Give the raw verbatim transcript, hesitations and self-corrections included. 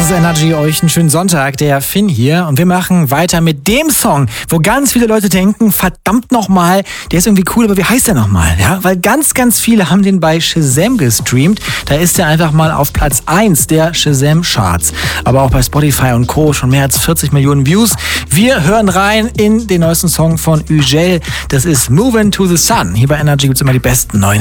Das ist Energy, euch einen schönen Sonntag, der Finn hier. Und wir machen weiter mit dem Song, wo ganz viele Leute denken, verdammt nochmal, der ist irgendwie cool, aber wie heißt der nochmal? Ja, weil ganz, ganz viele haben den bei Shazam gestreamt. Da ist er einfach mal auf Platz eins der Shazam-Charts. Aber auch bei Spotify und Co. schon mehr als vierzig Millionen Views. Wir hören rein in den neuesten Song von Ugel. Das ist Movin' to the Sun. Hier bei Energy gibt es immer die besten neuen